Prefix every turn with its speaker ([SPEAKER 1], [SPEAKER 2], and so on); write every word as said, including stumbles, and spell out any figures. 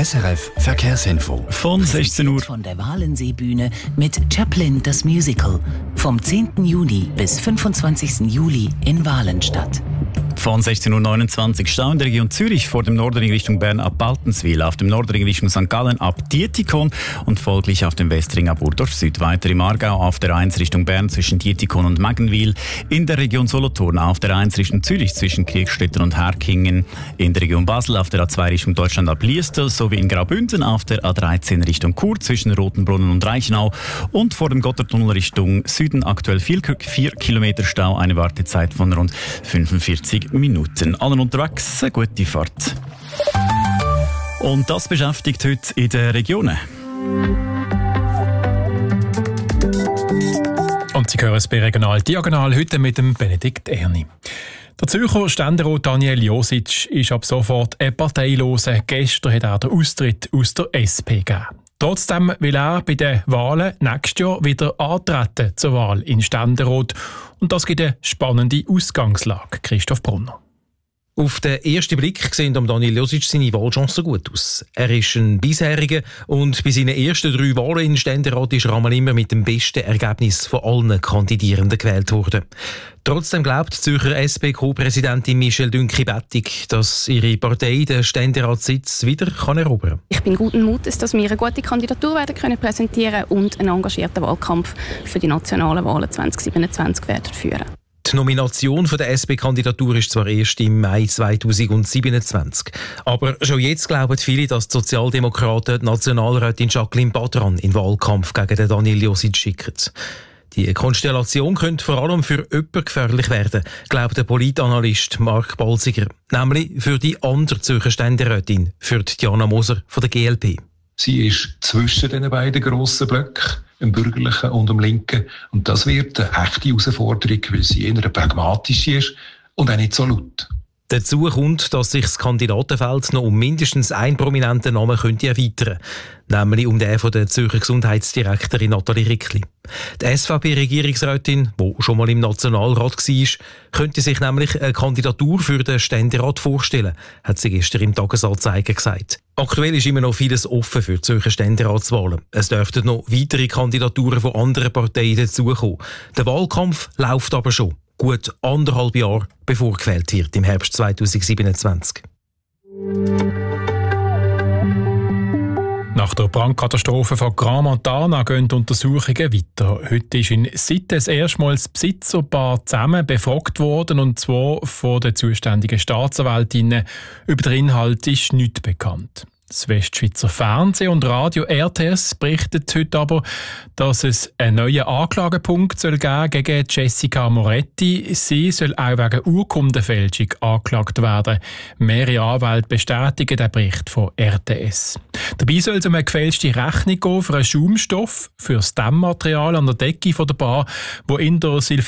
[SPEAKER 1] S R F Verkehrsinfo.
[SPEAKER 2] Von sechzehn Uhr.
[SPEAKER 3] Von der Walenseebühne mit Chaplin das Musical. Vom zehnten Juni bis fünfundzwanzigsten Juli in Walenstadt.
[SPEAKER 2] Von sechzehn Uhr neunundzwanzig Stau in der Region Zürich vor dem Nordring Richtung Bern ab Baltenswil, auf dem Nordring Richtung Sankt Gallen ab Dietikon und folglich auf dem Westring ab Urdorf Süd. Weiter im Aargau auf der eins Richtung Bern zwischen Dietikon und Maggenwil, in der Region Solothurn auf der eins Richtung Zürich zwischen Kirchstetten und Herkingen, in der Region Basel auf der A zwei Richtung Deutschland ab Liestel sowie in Graubünden auf der A dreizehn Richtung Chur zwischen Rotenbrunnen und Reichenau und vor dem Gotthardtunnel Richtung Süden aktuell vier Kilometer Stau, eine Wartezeit von rund fünfundvierzig Minuten. Allen unterwegs, eine gute Fahrt. Und das beschäftigt heute in den Regionen.
[SPEAKER 4] Und Sie hören es bei Regional Diagonal heute mit dem Benedikt Erni. Der Zürcher Ständerat Daniel Josic ist ab sofort ein Parteiloser. Gestern hat er den Austritt aus der S P gegeben. Trotzdem will er bei den Wahlen nächstes Jahr wieder antreten zur Wahl in Ständerat. Und das gibt eine spannende Ausgangslage. Christoph Brunner.
[SPEAKER 5] Auf den ersten Blick sehen Daniel Josic seine Wahlchancen gut aus. Er ist ein Bisheriger und bei seinen ersten drei Wahlen in Ständerat ist er einmal immer mit dem besten Ergebnis von allen Kandidierenden gewählt worden. Trotzdem glaubt die Zürcher S P-Co-Präsidentin Michelle Dünki-Bettig, dass ihre Partei den Ständeratssitz wieder kann erobern kann.
[SPEAKER 6] Ich bin guten Mutes, dass wir eine gute Kandidatur werden können präsentieren und einen engagierten Wahlkampf für die nationalen Wahlen zwanzig siebenundzwanzig werden führen.
[SPEAKER 5] Die Nomination der S P-Kandidatur ist zwar erst im Mai zweitausendsiebenundzwanzig, aber schon jetzt glauben viele, dass die Sozialdemokraten die Nationalrätin Jacqueline Badran in den Wahlkampf gegen den Daniel Josic schicken. Die Konstellation könnte vor allem für jemanden gefährlich werden, glaubt der Politanalyst Mark Balziger, nämlich für die andere Zürcher Ständerätin, für Diana Moser von der G L P.
[SPEAKER 7] Sie ist zwischen den beiden grossen Blöcken, dem bürgerlichen und dem linken. Und das wird eine echte Herausforderung, weil sie eher pragmatisch ist und auch nicht so laut.
[SPEAKER 5] Dazu kommt, dass sich das Kandidatenfeld noch um mindestens einen prominenten Namen könnte erweitern, nämlich um den von der Zürcher Gesundheitsdirektorin Nathalie Rickli. Die S V P-Regierungsrätin, die schon mal im Nationalrat war, könnte sich nämlich eine Kandidatur für den Ständerat vorstellen, hat sie gestern im Tagesanzeiger gesagt. Aktuell ist immer noch vieles offen für die Zürcher Ständeratswahlen. Es dürften noch weitere Kandidaturen von anderen Parteien dazukommen. Der Wahlkampf läuft aber schon. Gut anderthalb Jahre bevor gewählt wird im Herbst zweitausendsiebenundzwanzig.
[SPEAKER 4] Nach der Brandkatastrophe von Grand Montana gehen die Untersuchungen weiter. Heute ist in Sites erstmals das Besitzerpaar zusammen befragt worden, und zwar von der zuständigen Staatsanwältin. Über den Inhalt ist nichts bekannt. Das Westschweizer Fernsehen und Radio R T S berichtet heute aber, dass es einen neuen Anklagepunkt soll geben gegen Jessica Moretti. Sie soll auch wegen Urkundenfälschung angeklagt werden. Mehrere Anwälte bestätigen den Bericht von R T S. Dabei soll es um eine gefälschte Rechnung gehen für einen Schaumstoff, für das Dämmmaterial an der Decke der Bar, wo in der